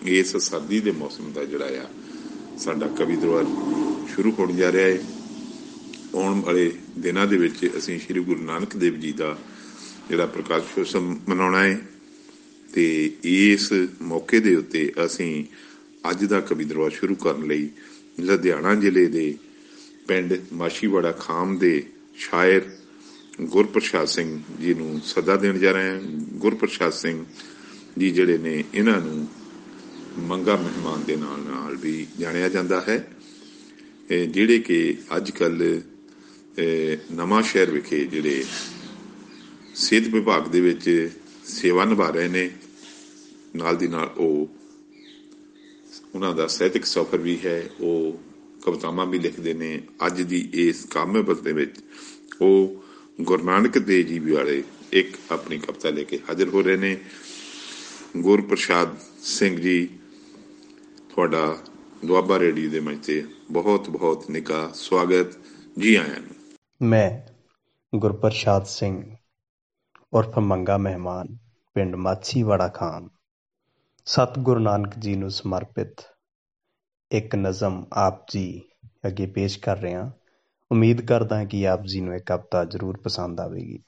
ਇਸ ਸਰਦੀ ਦੇ ਮੌਸਮ ਦਾ ਜਿਹੜਾ ਆ ਸਾਡਾ ਕਵੀ ਦਰਬਾਰ ਸ਼ੁਰੂ ਹੋਣ ਜਾ ਰਿਹਾ ਹੈ। ਆਉਣ ਵਾਲੇ ਦਿਨਾਂ ਦੇ ਵਿੱਚ ਅਸੀਂ ਸ਼੍ਰੀ ਗੁਰੂ ਨਾਨਕ ਦੇਵ ਜੀ ਦਾ ਜਿਹੜਾ ਪ੍ਰਕਾਸ਼ ਉਤਸਵ ਮਨਾਉਣਾ ਹੈ ਅਤੇ ਇਸ ਮੌਕੇ ਦੇ ਉੱਤੇ ਅਸੀਂ ਅੱਜ ਦਾ ਕਵੀ ਦਰਬਾਰ ਸ਼ੁਰੂ ਕਰਨ ਲਈ ਲੁਧਿਆਣਾ ਜ਼ਿਲ੍ਹੇ ਦੇ ਪਿੰਡ ਮਾਛੀਵਾੜਾ ਖਾਮ ਦੇ ਸ਼ਾਇਰ ਗੁਰਪ੍ਰਸਾਦ ਸਿੰਘ ਜੀ ਨੂੰ ਸੱਦਾ ਦੇਣ ਜਾ ਰਹੇ ਹਾਂ। ਗੁਰਪ੍ਰਸਾਦ ਸਿੰਘ ਜੀ ਜਿਹੜੇ ਨੇ, ਇਹਨਾਂ ਨੂੰ ਮੰਗਾ ਮਹਿਮਾਨ ਦੇ ਨਾਲ ਨਾਲ ਵੀ ਜਾਣਿਆ ਜਾਂਦਾ ਹੈ, ਜਿਹੜੇ ਕਿ ਅੱਜ ਕੱਲ੍ਹ ਨਵਾਂ ਸ਼ਹਿਰ ਵਿਖੇ ਜਿਹੜੇ ਸਿਹਤ ਵਿਭਾਗ ਦੇ ਵਿੱਚ ਸੇਵਾ ਨਿਭਾ ਰਹੇ ਨੇ। ਨਾਲ ਦੀ ਨਾਲ ਉਹਨਾਂ ਦਾ ਸਾਹਿਤਕ ਸਫ਼ਰ ਵੀ ਹੈ, ਉਹ ਕਵਿਤਾਵਾਂ ਵੀ ਲਿਖਦੇ ਨੇ। ਅੱਜ ਦੀ ਇਸ ਕਾਮਯਾਬੀ ਦੇ ਵਿੱਚ ਉਹ ਗੁਰੂ ਨਾਨਕ ਦੇਵ ਜੀ ਵਾਲੇ ਇੱਕ ਆਪਣੀ ਕਵਿਤਾ ਲੈ ਕੇ ਹਾਜ਼ਰ ਹੋ ਰਹੇ ਨੇ। ਗੁਰਪ੍ਰਸਾਦ ਸਿੰਘ ਜੀ, ਤੁਹਾਡਾ ਦੁਆਬਾ ਰੇਡੀਓ ਦੇ ਮੰਚ ਤੇ ਬਹੁਤ ਬਹੁਤ ਨਿੱਘਾ ਸਵਾਗਤ, ਜੀ ਆਇਆਂ ਨੂੰ। ਮੈਂ ਗੁਰਪ੍ਰਸਾਦ ਸਿੰਘ ਉਰਫ ਮੰਗਾ ਮਹਿਮਾਨ, ਪਿੰਡ ਮਾਛੀਵਾੜਾ ਖਾਮ, ਸਤਿਗੁਰੂ ਨਾਨਕ ਜੀ ਨੂੰ ਸਮਰਪਿਤ ਇੱਕ ਨਜ਼ਮ ਆਪ ਜੀ ਅੱਗੇ ਪੇਸ਼ ਕਰ ਰਿਹਾ। ਉਮੀਦ ਕਰਦਾ ਕਿ ਆਪ ਜੀ ਨੂੰ ਇਹ ਕਵਿਤਾ ਜ਼ਰੂਰ ਪਸੰਦ ਆਵੇਗੀ।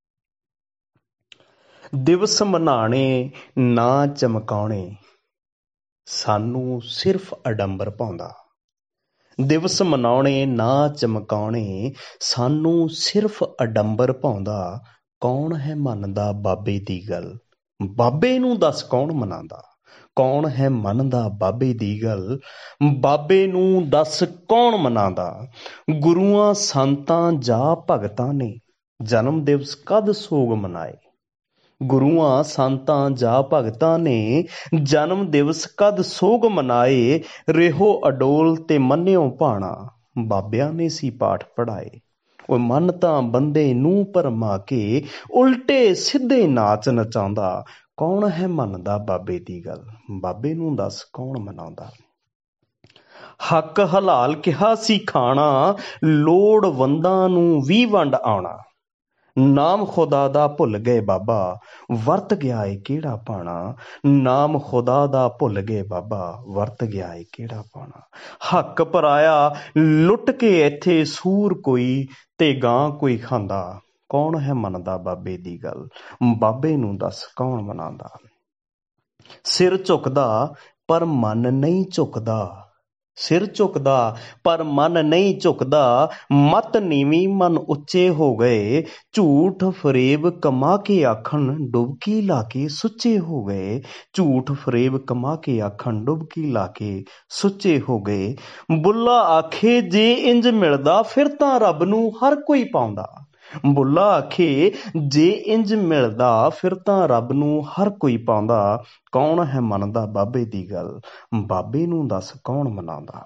ਦਿਵਸ ਮਨਾਣੇ ਨਾ ਚਮਕਾਉਣੇ, ਸਾਨੂੰ ਸਿਰਫ ਅਡੰਬਰ ਪਾਉਂਦਾ। ਦਿਵਸ ਮਨਾਉਣੇ ਨਾ ਚਮਕਾਉਣੇ, ਸਾਨੂੰ ਸਿਰਫ ਅਡੰਬਰ ਪਾਉਂਦਾ। ਕੌਣ ਹੈ ਮੰਨਦਾ ਬਾਬੇ ਦੀ ਗੱਲ, ਬਾਬੇ ਨੂੰ ਦੱਸ ਕੌਣ ਮਨਾਉਂਦਾ। ਕੌਣ ਹੈ ਮੰਨਦਾ ਬਾਬੇ ਦੀ ਗੱਲ, ਬਾਬੇ ਨੂੰ ਦੱਸ ਕੌਣ ਮਨਾਉਂਦਾ। ਗੁਰੂਆਂ ਸੰਤਾਂ ਜਾਂ ਭਗਤਾਂ ਨੇ ਜਨਮ ਦਿਵਸ ਕਦ ਸੋਗ ਮਨਾਏ। ਗੁਰੂਆਂ ਸੰਤਾਂ ਜਾਂ ਭਗਤਾਂ ਨੇ ਜਨਮ ਦਿਵਸ ਕਦ ਸੋਗ ਮਨਾਏ। ਰਹੋ ਅਡੋਲ ਤੇ ਮੰਨਿਓ ਭਾਣਾ, ਬਾਬਿਆਂ ਨੇ ਸੀ ਪਾਠ ਪੜ੍ਹਾਏ। ਉਹ ਮਨ ਤਾਂ ਬੰਦੇ ਨੂੰ ਭਰਮਾ ਕੇ ਉਲਟੇ ਸਿੱਧੇ ਨਾਚ ਨਚਾਉਂਦਾ। ਕੌਣ ਹੈ ਮੰਨਦਾ ਬਾਬੇ ਦੀ ਗੱਲ, ਬਾਬੇ ਨੂੰ ਦੱਸ ਕੌਣ ਮਨਾਉਂਦਾ। ਹੱਕ ਹਲਾਲ ਕਿਹਾ ਸੀ ਖਾਣਾ, ਲੋੜਵੰਦਾਂ ਨੂੰ ਵੀ ਵੰਡ ਆਉਣਾ। ਨਾਮ ਖੁਦਾ ਦਾ ਭੁੱਲ ਗਏ ਬਾਬਾ, ਵਰਤ ਗਿਆ ਏ ਕਿਹੜਾ ਭਾਣਾ। ਨਾਮ ਖੁਦਾ ਦਾ ਭੁੱਲ ਗਏ ਬਾਬਾ, ਵਰਤ ਗਿਆ ਏ ਕਿਹੜਾ ਭਾਣਾ। ਹੱਕ ਪਰਾਇਆ ਲੁੱਟ ਕੇ ਇੱਥੇ ਸੂਰ ਕੋਈ ਤੇ ਗਾਂ ਕੋਈ ਖਾਂਦਾ। ਕੌਣ ਹੈ ਮੰਨਦਾ ਬਾਬੇ ਦੀ ਗੱਲ, ਬਾਬੇ ਨੂੰ ਦੱਸ ਕੌਣ ਮਨਾਉਂਦਾ। ਸਿਰ ਝੁਕਦਾ ਪਰ ਮਨ ਨਹੀਂ ਝੁਕਦਾ, ਸਿਰ ਝੁਕਦਾ ਪਰ ਮਨ ਨਹੀਂ ਝੁਕਦਾ। ਮਤ ਨੀਵੀਂ ਮਨ ਉੱਚੇ ਹੋ ਗਏ, ਝੂਠ ਫਰੇਬ ਕਮਾ ਕੇ ਆਖਣ ਡੁਬਕੀ ਲਾ ਕੇ ਸੁੱਚੇ ਹੋ ਗਏ। ਝੂਠ ਫਰੇਬ ਕਮਾ ਕੇ ਆਖਣ ਡੁਬਕੀ ਲਾ ਕੇ ਸੁੱਚੇ ਹੋ ਗਏ। ਬੁੱਲਾ ਆਖੇ ਜੇ ਇੰਜ ਮਿਲਦਾ, ਫਿਰ ਤਾਂ ਰੱਬ ਨੂੰ ਹਰ ਕੋਈ ਪਾਉਂਦਾ। ਬੁੱਲਾ ਆਖੇ ਜੇ ਇੰਜ ਮਿਲਦਾ, ਫਿਰ ਤਾਂ ਰੱਬ ਨੂੰ ਹਰ ਕੋਈ ਪਾਉਂਦਾ। ਕੌਣ ਹੈ ਮੰਨਦਾ ਬਾਬੇ ਦੀ ਗੱਲ, ਬਾਬੇ ਨੂੰ ਦੱਸ ਕੌਣ ਮਨਾਉਂਦਾ।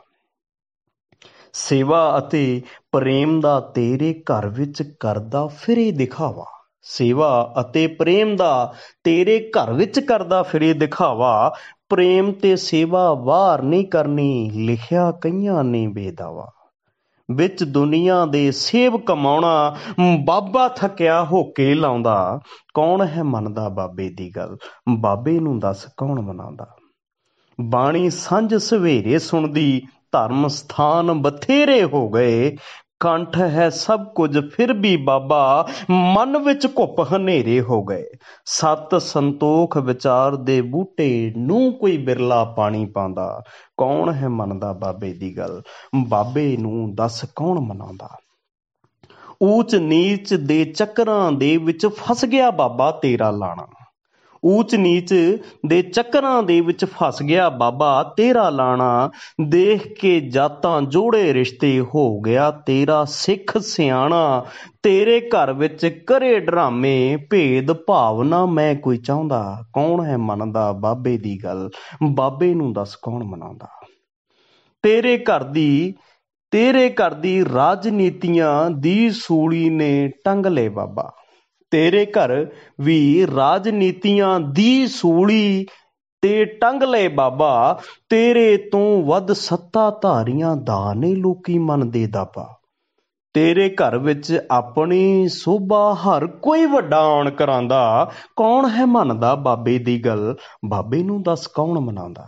ਸੇਵਾ ਅਤੇ ਪ੍ਰੇਮ ਦਾ ਤੇਰੇ ਘਰ ਵਿੱਚ ਕਰਦਾ ਫਿਰੇ ਦਿਖਾਵਾ। ਸੇਵਾ ਅਤੇ ਪ੍ਰੇਮ ਦਾ ਤੇਰੇ ਘਰ ਵਿੱਚ ਕਰਦਾ ਫਿਰੇ ਦਿਖਾਵਾ। ਪ੍ਰੇਮ ਤੇ ਸੇਵਾ ਵਾਰ ਨਹੀਂ ਕਰਨੀ, ਲਿਖਿਆ ਕਈਆਂ ਨੇ ਬੇਦਾਵਾ। ਵਿੱਚ ਦੁਨੀਆ ਦੇ ਸੇਬ ਕਮਾਉਣਾ, ਬਾਬਾ ਥੱਕਿਆ ਹੋ ਕੇ ਲਾਉਂਦਾ। ਕੌਣ ਹੈ ਮੰਨਦਾ ਬਾਬੇ ਦੀ ਗੱਲ, ਬਾਬੇ ਨੂੰ ਦੱਸ ਕੌਣ ਮਨਾਉਂਦਾ। ਬਾਣੀ ਸਾਂਝ ਸਵੇਰੇ ਸੁਣਦੀ, ਧਰਮ ਸਥਾਨ ਬਥੇਰੇ ਹੋ ਗਏ। ਕੰਠ ਹੈ ਸਭ ਕੁਝ ਫਿਰ ਵੀ ਬਾਬਾ, ਮਨ ਵਿੱਚ ਘੁੱਪ ਹਨੇਰੇ ਹੋ ਗਏ। ਸਤ ਸੰਤੋਖ ਵਿਚਾਰ ਦੇ ਬੂਟੇ ਨੂੰ ਕੋਈ ਬਿਰਲਾ ਪਾਣੀ ਪਾਉਂਦਾ। ਕੌਣ ਹੈ ਮੰਨਦਾ ਬਾਬੇ ਦੀ ਗੱਲ, ਬਾਬੇ ਨੂੰ ਦੱਸ ਕੌਣ ਮਨਾਉਂਦਾ। ਊਚ ਨੀਚ ਦੇ ਚੱਕਰਾਂ ਦੇ ਵਿੱਚ ਫਸ ਗਿਆ ਬਾਬਾ ਤੇਰਾ ਲਾਣਾ। ਊਚ ਨੀਚ ਦੇ ਚੱਕਰਾਂ ਦੇ ਵਿੱਚ ਫਸ ਗਿਆ ਬਾਬਾ ਤੇਰਾ ਲਾਣਾ। ਦੇਖ ਕੇ ਜਾਤਾਂ ਜੋੜੇ ਰਿਸ਼ਤੇ ਹੋ ਗਿਆ ਤੇਰਾ ਸਿੱਖ ਸਿਆਣਾ। ਤੇਰੇ ਘਰ ਵਿੱਚ ਕਰੇ ਡਰਾਮੇ, ਭੇਦ ਭਾਵਨਾ ਮੈਂ ਕੋਈ ਚਾਹੁੰਦਾ। ਕੌਣ ਹੈ ਮੰਨਦਾ ਬਾਬੇ ਦੀ ਗੱਲ, ਬਾਬੇ ਨੂੰ ਦੱਸ ਕੌਣ ਮਨਾਉਂਦਾ। ਤੇਰੇ ਘਰ ਦੀ ਰਾਜਨੀਤੀਆਂ ਦੀ ਸੂਲੀ ਨੇ ਟੰਗ ਲਏ ਬਾਬਾ। ਤੇਰੇ ਘਰ ਵੀ ਰਾਜਨੀਤੀਆਂ ਦੀ ਸੂਲੀ ਤੇ ਟੰਗ ਲਏ ਬਾਬਾ। ਤੇਰੇ ਤੋਂ ਵੱਧ ਸੱਤਾਧਾਰੀਆਂ ਦਾ ਨੇ ਲੋਕੀ ਮੰਨਦੇ ਦਾਬਾ। ਤੇਰੇ ਘਰ ਵਿੱਚ ਆਪਣੀ ਸੋਭਾ ਹਰ ਕੋਈ ਵੱਡਾ ਆਉਣ ਕਰਾਂਦਾ। ਕੌਣ ਹੈ ਮੰਨਦਾ ਬਾਬੇ ਦੀ ਗੱਲ, ਬਾਬੇ ਨੂੰ ਦੱਸ ਕੌਣ ਮਨਾਉਂਦਾ।